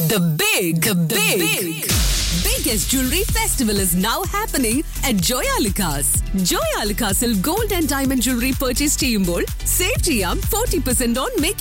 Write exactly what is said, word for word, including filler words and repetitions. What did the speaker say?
The big, the big, big, biggest jewelry festival is now happening at Joyalukas. Joyalukasil gold and diamond jewelry purchase ചെയ്യുമ്പോൾ save ചെയ്യാം forty percent on making